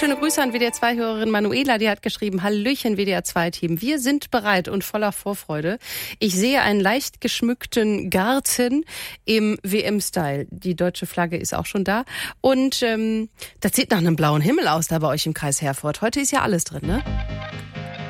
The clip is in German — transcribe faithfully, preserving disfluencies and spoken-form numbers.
schöne Grüße an W D R zwei Hörerin Manuela, die hat geschrieben, Hallöchen W D R zwei Team, wir sind bereit und voller Vorfreude. Ich sehe einen leicht geschmückten Garten im W M-Style. Die deutsche Flagge ist auch schon da. Und ähm, das sieht nach einem blauen Himmel aus da bei euch im Kreis Herford. Heute ist ja alles drin, ne?